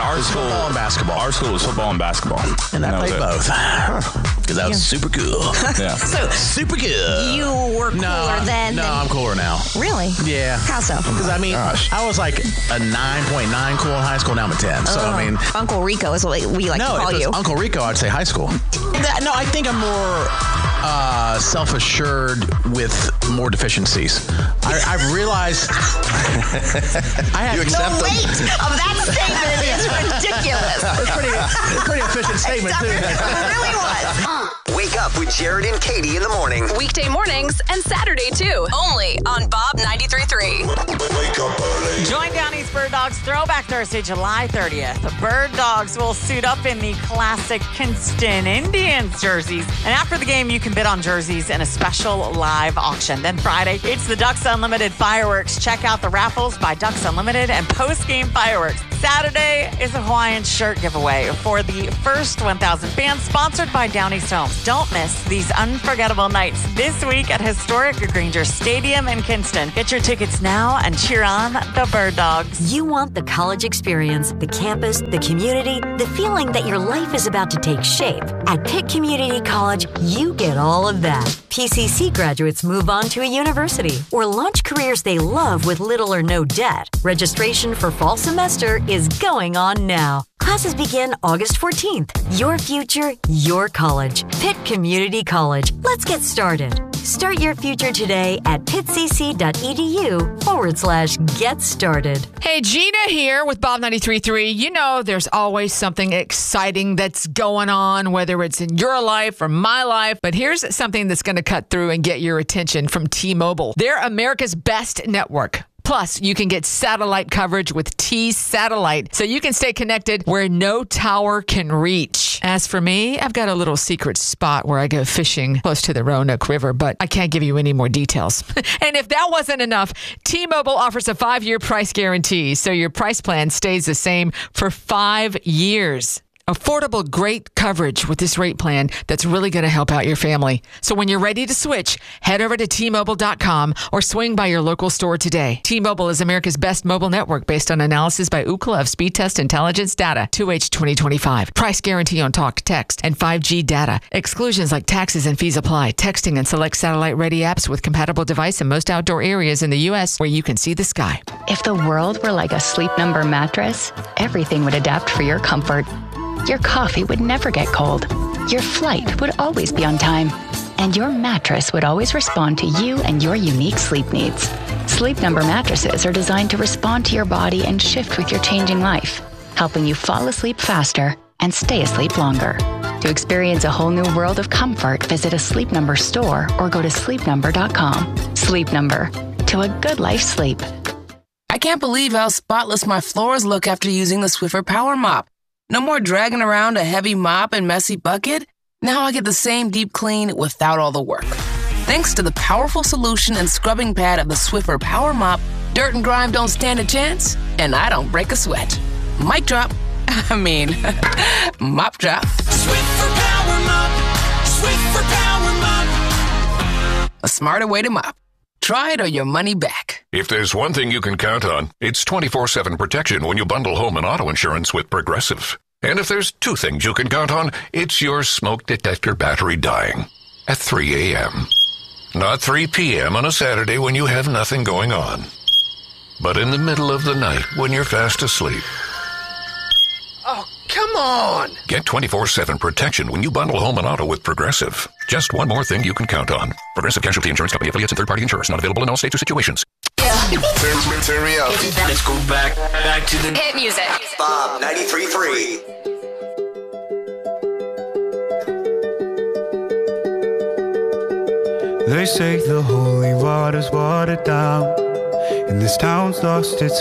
our school, football and basketball. Our school was football and basketball. And I played both. Because I was super cool. Yeah. So Super cool. you were cooler then? No, I'm cooler now. Really? Yeah. How so? Because, I mean, I was like a 9.9 cool in high school. Now I'm a 10. So, I mean. Uncle Rico is what we like to call if it you. was Uncle Rico, I'd say high school. No, I think I'm more self-assured with more deficiencies. I've realized I had The weight of that statement is ridiculous. It's a pretty efficient statement, too. It really was. Wake up with Jared and Katie in the morning. Weekday mornings and Saturday too. Only on Bob 93.3. Wake up early. Join Downey's Bird Dogs Throwback Thursday, July 30th. The Bird Dogs will suit up in the classic Kinston Indians jerseys. And after the game, you can bid on jerseys in a special live auction. Then Friday, it's the Ducks Unlimited fireworks. Check out the raffles by Ducks Unlimited and post-game fireworks. Saturday is a Hawaiian shirt giveaway for the first 1,000 fans, sponsored by Downey's Homes. Don't miss these unforgettable nights this week at historic Granger Stadium in Kinston. Get your tickets now and cheer on the Bird Dogs. You want the college experience, the campus, the community, the feeling that your life is about to take shape. At Pitt Community College, you get all of that. PCC graduates move on to a university or launch careers they love with little or no debt. Registration for fall semester is going on now. Classes begin August 14th. Your future, your college. Pitt Community College. Let's get started. Start your future today at pittcc.edu/get started. Hey, Gina here with Bob 93.3. You know there's always something exciting that's going on, whether it's in your life or my life. But here's something that's going to cut through and get your attention from T-Mobile. They're America's best network. Plus, you can get satellite coverage with T-Satellite, so you can stay connected where no tower can reach. As for me, I've got a little secret spot where I go fishing close to the Roanoke River, but I can't give you any more details. And if that wasn't enough, T-Mobile offers a 5-year price guarantee, so your price plan stays the same for 5 years. Affordable, great coverage with this rate plan that's really going to help out your family. So when you're ready to switch, head over to T-Mobile.com or swing by your local store today. T-Mobile is America's best mobile network based on analysis by Ookla of speed test intelligence data 2H 2025. Price guarantee on talk, text, and 5G data. Exclusions like taxes and fees apply. Texting and select satellite-ready apps with compatible device in most outdoor areas in the U.S. where you can see the sky. If the world were like a Sleep Number mattress, everything would adapt for your comfort. Your coffee would never get cold. Your flight would always be on time. And your mattress would always respond to you and your unique sleep needs. Sleep Number mattresses are designed to respond to your body and shift with your changing life, helping you fall asleep faster and stay asleep longer. To experience a whole new world of comfort, visit a Sleep Number store or go to sleepnumber.com. Sleep Number. To a good life sleep. I can't believe how spotless my floors look after using the Swiffer Power Mop. No more dragging around a heavy mop and messy bucket. Now I get the same deep clean without all the work. Thanks to the powerful solution and scrubbing pad of the Swiffer Power Mop, dirt and grime don't stand a chance, and I don't break a sweat. Mic drop. Mop drop. Swiffer Power Mop. Swiffer Power Mop. A smarter way to mop. Try it or your money back. If there's one thing you can count on, it's 24/7 protection when you bundle home and auto insurance with Progressive. And if there's two things you can count on, it's your smoke detector battery dying at 3 a.m. Not 3 p.m. on a Saturday when you have nothing going on, but in the middle of the night when you're fast asleep. Oh, come on. Get 24/7 protection when you bundle home and auto with Progressive. Just one more thing you can count on. Progressive Casualty Insurance Company, affiliates, and third-party insurers. Not available in all states or situations. Turn me up. Let's go back to the Hit music. Bob 93.3. They say the holy water's watered down, and this town's lost its